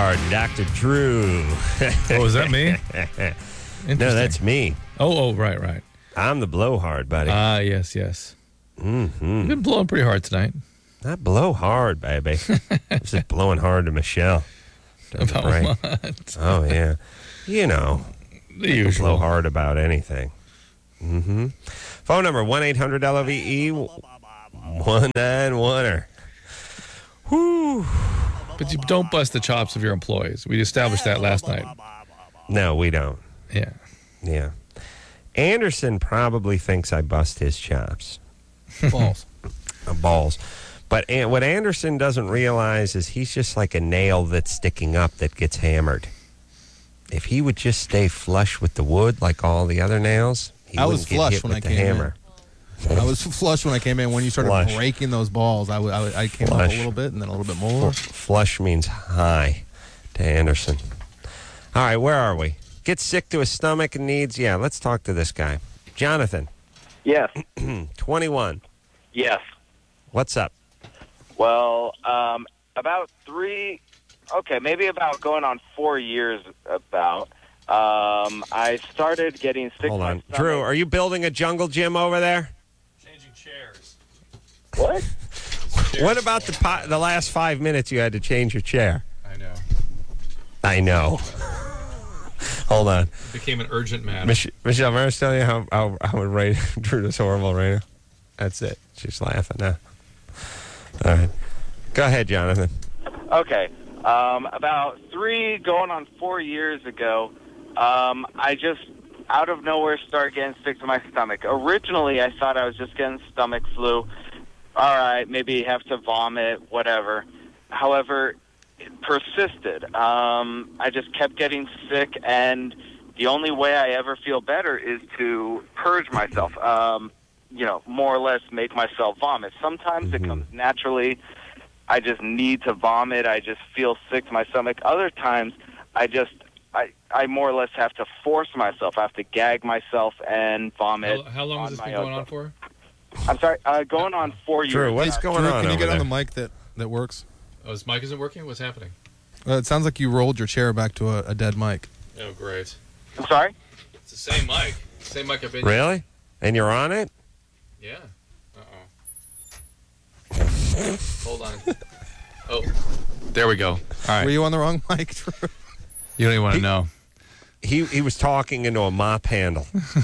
blowhard, Dr. Drew. Oh, is that me? No, that's me. Oh, right. I'm the blowhard, buddy. Yes. You've been blowing pretty hard tonight. Not blow hard, baby. I'm just blowing hard to Michelle. About what? Oh, yeah. You know, The usual. blow hard about anything. Phone number, 1-800-LOVE, 191er. Whew. But you don't bust the chops of your employees. We established that last night. No, we don't. Yeah. Anderson probably thinks I bust his chops. Balls. But what Anderson doesn't realize is he's just like a nail that's sticking up that gets hammered. If he would just stay flush with the wood like all the other nails, he wouldn't get hit with the hammer. I was flush when I came in. When you started breaking those balls, I came up a little bit and then a little bit more. Flush means high to Anderson. All right, where are we? Gets sick to his stomach and needs, let's talk to this guy. Jonathan. Yes. 21. Yes. What's up? Well, about going on 4 years I started getting sick. Hold on. Drew, are you building a jungle gym over there? Changing chairs. What? What about the last 5 minutes you had to change your chair? I know. Hold on. It became an urgent matter. Michelle, remember telling you how Drew is horrible right now? That's it. She's laughing now. All right. Go ahead, Jonathan. Okay. About 3 going on 4 years ago, I just out of nowhere started getting sick to my stomach. Originally, I thought I was just getting stomach flu. All right, maybe have to vomit, whatever. However, it persisted. I just kept getting sick, and the only way I ever feel better is to purge myself. More or less make myself vomit. Sometimes it comes naturally. I just need to vomit. I just feel sick to my stomach. Other times, I more or less have to force myself. I have to gag myself and vomit. How long has this been going on for? I'm sorry, going on 4 years. Drew, what's going on Can you over get on there? the mic that works? Oh, his mic isn't working? What's happening? It sounds like you rolled your chair back to a dead mic. Oh, great. I'm sorry? It's the same mic. Same mic I've been Really? And you're on it? Yeah. Hold on. Oh, there we go. All right. Were you on the wrong mic, Drew? You don't even want to know. He was talking into a mop handle.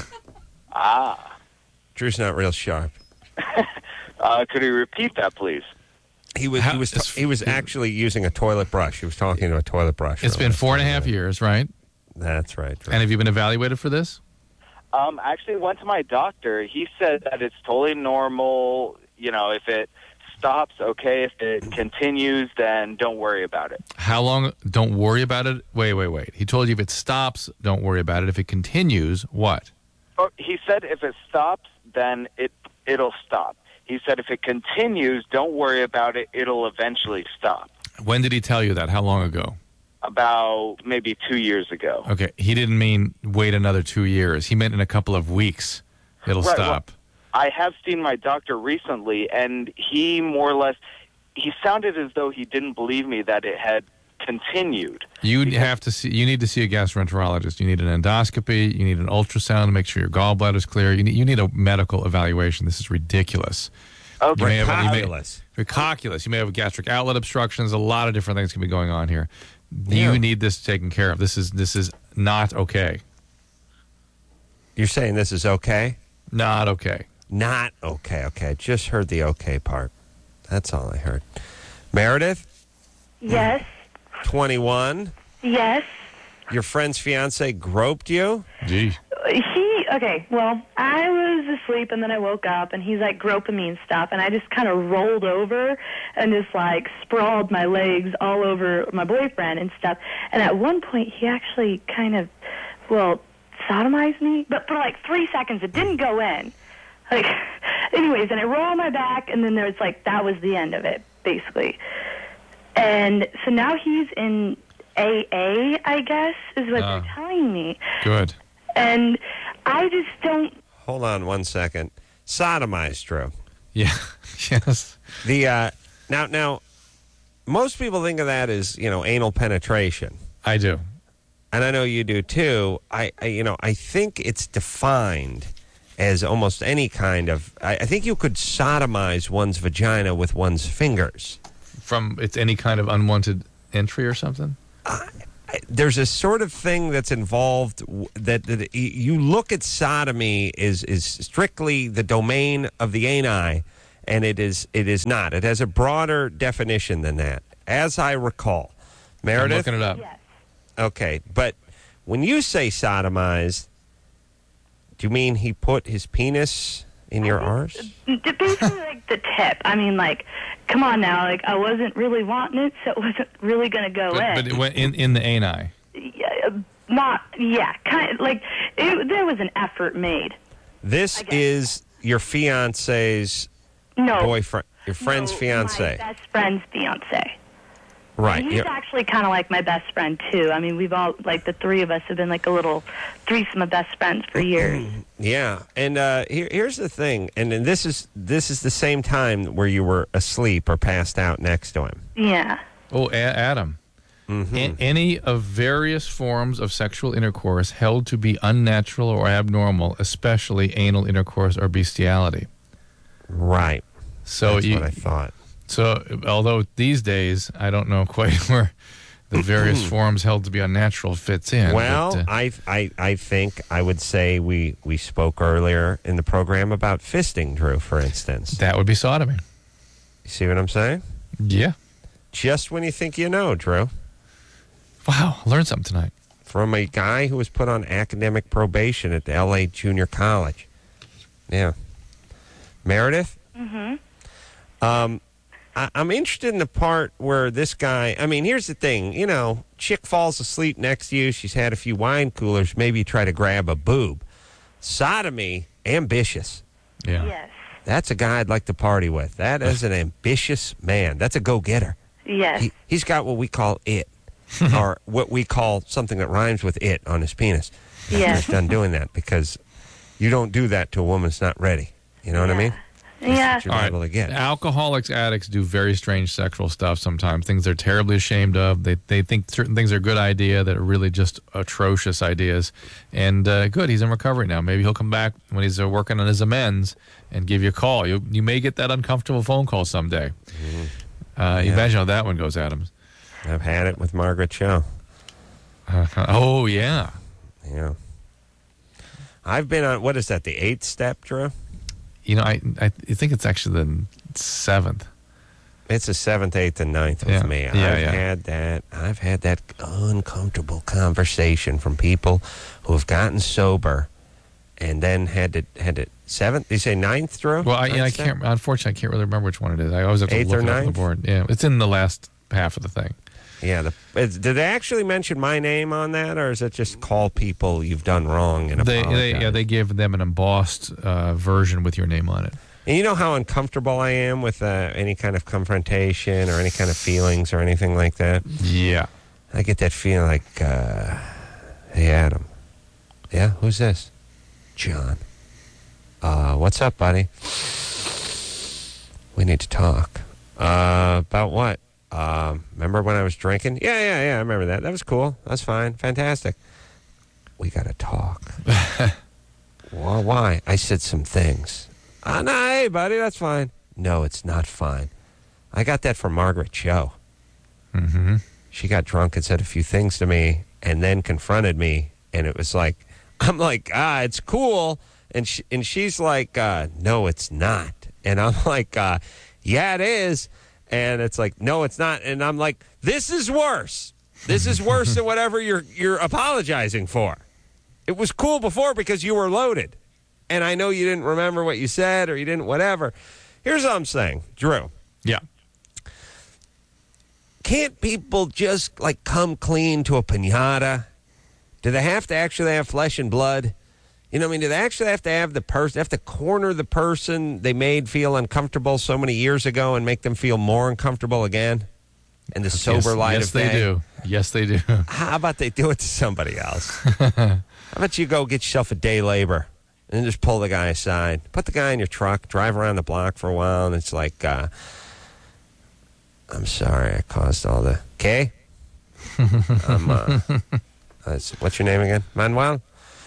Drew's not real sharp. Could you repeat that, please? He was actually using a toilet brush. He was talking to a toilet brush. It's been 4.5 years, right? That's right. Drew. And have you been evaluated for this? I actually went to my doctor. He said that it's totally normal. If it stops, okay. If it continues, then don't worry about it. How long? Don't worry about it? Wait. He told you if it stops, don't worry about it. If it continues, what? Oh, he said if it stops, then it'll stop. He said if it continues, don't worry about it. It'll eventually stop. When did he tell you that? How long ago? About maybe 2 years ago. Okay. He didn't mean wait another 2 years. He meant in a couple of weeks it'll stop. Well, I have seen my doctor recently, and he more or less, he sounded as though he didn't believe me that it had continued. You need to see a gastroenterologist. You need an endoscopy. You need an ultrasound to make sure your gallbladder is clear. You need a medical evaluation. This is ridiculous. Okay. Ridiculous. You may have gastric outlet obstructions. A lot of different things can be going on here. You need this taken care of. This is not okay. You're saying this is okay? Not okay. Not okay. Okay. I just heard the okay part. That's all I heard. Meredith? Yes. 21. Yes. Your friend's fiance groped you? Gee. Well, I was asleep and then I woke up and he's like groping me and stuff, and I just kind of rolled over and just like sprawled my legs all over my boyfriend and stuff. And at one point he actually kind of, sodomized me, but for like 3 seconds. It didn't go in. Anyways, and I roll on my back, and then there's that was the end of it, basically. And so now he's in AA, I guess, is what they're telling me. Good. And I just don't... Hold on 1 second. Sodomized, Drew. Yeah. Yes. Now, most people think of that as, anal penetration. I do. And I know you do too. I think it's defined as almost any kind of. I think you could sodomize one's vagina with one's fingers. From it's any kind of unwanted entry or something. There's a sort of thing that's involved that you look at sodomy is strictly the domain of the ani, and it is not. It has a broader definition than that, as I recall. Meredith? I'm looking it up. Yes. Okay, but when you say sodomized, do you mean he put his penis in your arse? Basically, like the tip. I mean, like, come on now. Like, I wasn't really wanting it, so it wasn't really going to go in. But it went in the ani. Kind of like there was an effort made. This is your fiance's boyfriend, your friend's fiance. My best friend's fiance. Right. He's actually kind of like my best friend, too. I mean, we've all, like, the three of us have been like a little threesome of best friends for years. Yeah. And here's the thing. And this is the same time where you were asleep or passed out next to him. Yeah. Oh, Adam. Mm-hmm. Any of various forms of sexual intercourse held to be unnatural or abnormal, especially anal intercourse or bestiality. Right. So that's what I thought. So, although these days I don't know quite where the various forms held to be unnatural fits in. Well, but, I think I would say we spoke earlier in the program about fisting, Drew, for instance. That would be sodomy. You see what I'm saying? Yeah. Just when you think you know, Drew. Wow, I learned something tonight. From a guy who was put on academic probation at the L.A. Junior College. Yeah. Meredith? Mm-hmm. I'm interested in the part where this guy, I mean, here's the thing, chick falls asleep next to you, she's had a few wine coolers, maybe you try to grab a boob. Sodomy, ambitious. Yeah. Yes. That's a guy I'd like to party with. That is an ambitious man. That's a go-getter. Yes. He's got what we call it, or what we call something that rhymes with it on his penis. Yes. He's done doing that because you don't do that to a woman that's not ready. You know what I mean? Yeah. You're able to get. Alcoholics, addicts do very strange sexual stuff sometimes. Things they're terribly ashamed of. They think certain things are a good idea that are really just atrocious ideas. And good, he's in recovery now. Maybe he'll come back when he's working on his amends and give you a call. You may get that uncomfortable phone call someday. Mm-hmm. Imagine how that one goes, Adams. I've had it with Margaret Cho. Oh, yeah. Yeah. I've been on, what is that, the 8th step, Drew? I think it's actually the 7th. It's the 7th, 8th, and 9th with me. I've had that uncomfortable conversation from people who have gotten sober and then had to 7th. You say 9th, Drew? Well, I can't. Unfortunately, I can't really remember which one it is. I always have to 8th look or it up 9th? on the board. Yeah, it's in the last half of the thing. Yeah. Did they actually mention my name on that, or is it just call people you've done wrong and apologize? They gave them an embossed version with your name on it. And you know how uncomfortable I am with any kind of confrontation or any kind of feelings or anything like that? Yeah. I get that feeling like, hey, Adam. Yeah, who's this? John. What's up, buddy? We need to talk. About what? Remember when I was drinking? Yeah, I remember that. That was cool. That's fine. Fantastic. We got to talk. Well, why? I said some things. No, hey, buddy, that's fine. No, it's not fine. I got that from Margaret Cho. Mm-hmm. She got drunk and said a few things to me and then confronted me, and it was like, I'm like, it's cool. And she's like, no, it's not. And I'm like, yeah, it is. And it's like, no, it's not. And I'm like, this is worse. This is worse than whatever you're apologizing for. It was cool before because you were loaded. And I know you didn't remember what you said or you didn't whatever. Here's what I'm saying, Drew. Yeah. Can't people just, like, come clean to a piñata? Do they have to actually have flesh and blood? You know what I mean? Do they actually have to have the person, have to corner the person they made feel uncomfortable so many years ago and make them feel more uncomfortable again? In the sober light of day? Yes, they do. Yes, they do. How about they do it to somebody else? How about you go get yourself a day labor and then just pull the guy aside. Put the guy in your truck, drive around the block for a while, and it's like, I'm sorry I caused all the... Kay? What's your name again? Manuel?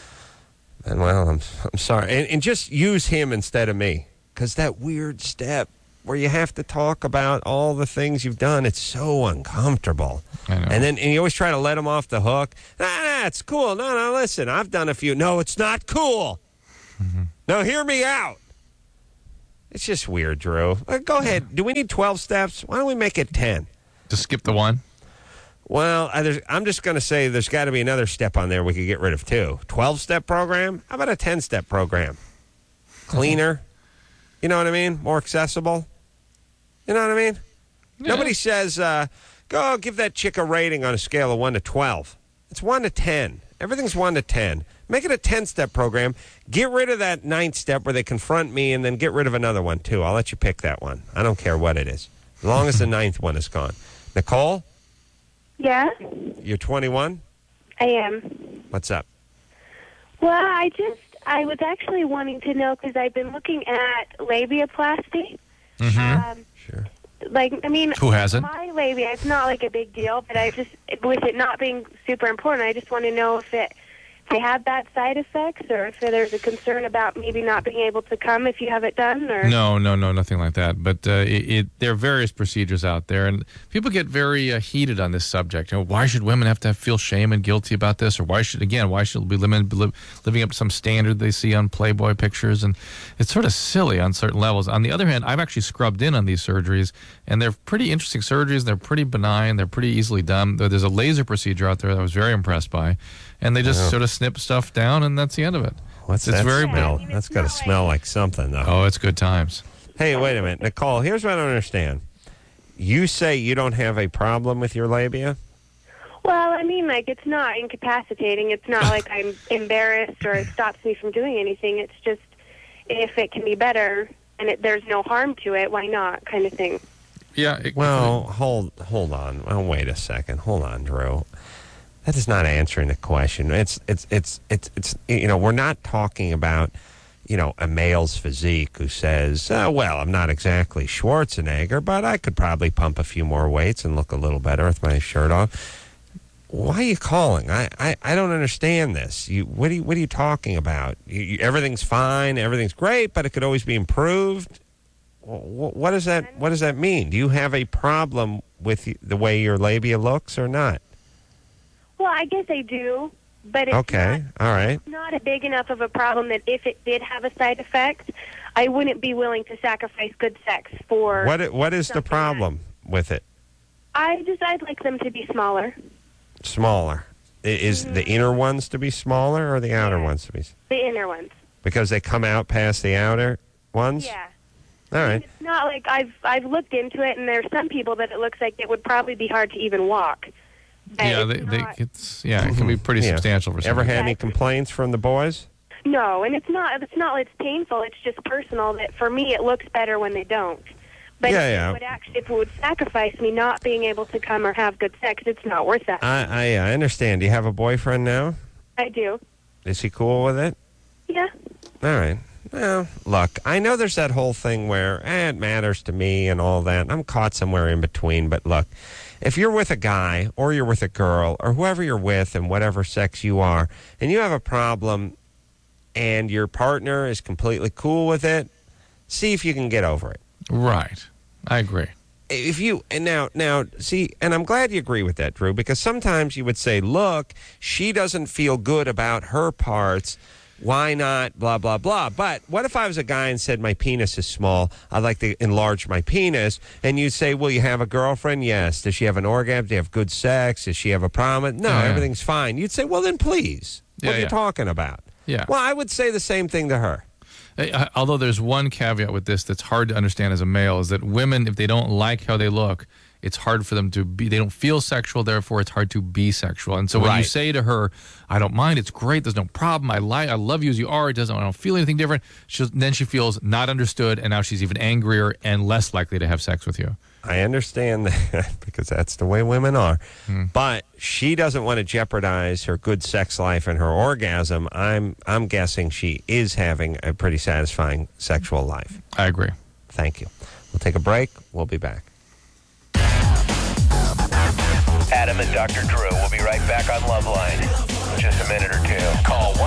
Manuel, I'm sorry. And just use him instead of me. Because that weird step where you have to talk about all the things you've done, it's so uncomfortable. I know. And you always try to let him off the hook. Nah, it's cool. No, listen, I've done a few. No, it's not cool. Mm-hmm. No, hear me out. It's just weird, Drew. Go ahead. Do we need 12 steps? Why don't we make it 10? Just skip the one? Well, I'm just going to say there's got to be another step on there we could get rid of, too. 12-step program? How about a 10-step program? Cleaner? You know what I mean? More accessible? You know what I mean? Yeah. Nobody says, go give that chick a rating on a scale of 1 to 12. It's 1 to 10. Everything's 1 to 10. Make it a 10-step program. Get rid of that 9th step where they confront me, and then get rid of another one, too. I'll let you pick that one. I don't care what it is, as long as the 9th one is gone. Nicole? Yeah? You're 21? I am. What's up? Well, I was actually wanting to know, because I've been looking at labiaplasty. Mm-hmm. Sure. Who hasn't? My labia, it's not like a big deal, but with it not being super important, I just want to know if they have bad side effects, or if there's a concern about maybe not being able to come if you have it done, or... No, nothing like that. But there are various procedures out there, and people get very heated on this subject. Why should women have to feel shame and guilty about this, or why should women be living up to some standard they see on Playboy pictures? And it's sort of silly on certain levels. On the other hand, I've actually scrubbed in on these surgeries, and they're pretty interesting surgeries, and they're pretty benign, they're pretty easily done. There's a laser procedure out there that I was very impressed by, and they just sort of snip stuff down, and that's the end of it. What's that smell? That's got to smell like something, though. Oh, it's good times. Hey, wait a minute. Nicole, here's what I don't understand. You say you don't have a problem with your labia? Well, it's not incapacitating. It's not like I'm embarrassed or it stops me from doing anything. It's just, if it can be better and there's no harm to it, why not, kind of thing. Yeah. Hold on. Oh, wait a second. Hold on, Drew. That is not answering the question. It's we're not talking about, a male's physique who says, well, I'm not exactly Schwarzenegger, but I could probably pump a few more weights and look a little better with my shirt off. Why are you calling? I don't understand this. What are you talking about? Everything's fine, everything's great, but it could always be improved. What does that mean? Do you have a problem with the way your labia looks or not? Well, I guess I do, but it's okay. All right. Not a big enough of a problem that if it did have a side effect, I wouldn't be willing to sacrifice good sex for... What is the problem with it? I'd like them to be smaller. Smaller. Is the inner ones to be smaller or the outer ones to be... The inner ones. Because they come out past the outer ones? Yeah. All right. It's not like I've looked into it, and there's some people that it looks like it would probably be hard to even walk. Yeah, it can be pretty substantial for some Ever people. had any complaints from the boys? No, and it's not it's painful. It's just personal that for me it looks better when they don't. But if it would sacrifice me not being able to come or have good sex, it's not worth that. I understand. Do you have a boyfriend now? I do. Is he cool with it? Yeah. All right. Well, look, I know there's that whole thing where it matters to me and all that. I'm caught somewhere in between, but look, if you're with a guy or you're with a girl or whoever you're with and whatever sex you are, and you have a problem and your partner is completely cool with it, see if you can get over it. Right. I agree. If you and now see, and I'm glad you agree with that, Drew, because sometimes you would say, look, she doesn't feel good about her parts. Why not, blah, blah, blah. But what if I was a guy and said my penis is small, I'd like to enlarge my penis, and you'd say, well, you have a girlfriend? Yes. Does she have an orgasm? Do you have good sex? Does she have a problem? No, everything's fine. You'd say, well, then please. What are you talking about? Yeah. Well, I would say the same thing to her. Although there's one caveat with this that's hard to understand as a male, is that women, if they don't like how they look, it's hard for them to be, they don't feel sexual, therefore it's hard to be sexual. And so when you say to her, I don't mind, it's great, there's no problem, I love you as you are, I don't feel anything different, then she feels not understood, and now she's even angrier and less likely to have sex with you. I understand that because that's the way women are. But she doesn't want to jeopardize her good sex life and her orgasm. I'm guessing she is having a pretty satisfying sexual life. I agree. Thank you. We'll take a break. We'll be back. Adam and Dr. Drew will be right back on Loveline in just a minute or two. Call